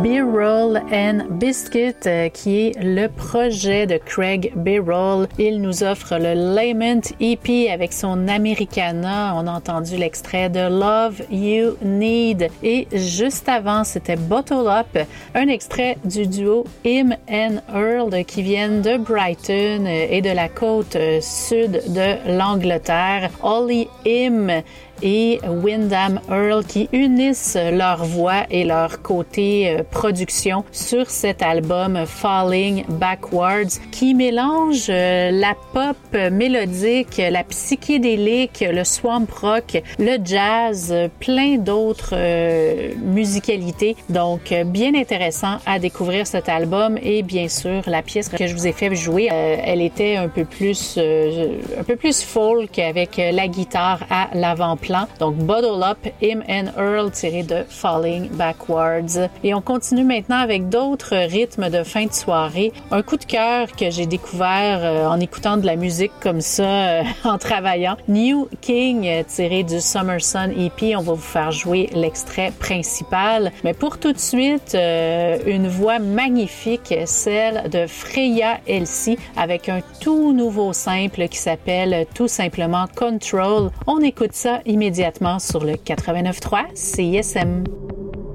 Beer Roll and Biscuit, qui est le projet de Craig Birrell. Il nous offre le Lament EP avec son Americana. On a entendu l'extrait de Love You Need. Et juste avant, c'était Bottle Up, un extrait du duo Him and Earl qui viennent de Brighton et de la côte sud de l'Angleterre. Ollie Him et Wyndham Earl qui unissent leur voix et leur côté production sur cet album Falling Backwards qui mélange la pop mélodique, la psychédélique, le swamp rock, le jazz, plein d'autres musicalités. Donc, bien intéressant à découvrir cet album et bien sûr, la pièce que je vous ai fait jouer, elle était un peu plus folk avec la guitare à l'avant-plan. Donc, Bottle Up, Him and Earl, tiré de Falling Backwards. Et on continue maintenant avec d'autres rythmes de fin de soirée. Un coup de cœur que j'ai découvert en écoutant de la musique comme ça, en travaillant. New King, tiré du Summer Sun EP. On va vous faire jouer l'extrait principal. Mais pour tout de suite, une voix magnifique, celle de Freya Elsie, avec un tout nouveau simple qui s'appelle tout simplement Control. On écoute ça immédiatement sur le 89.3 CISM.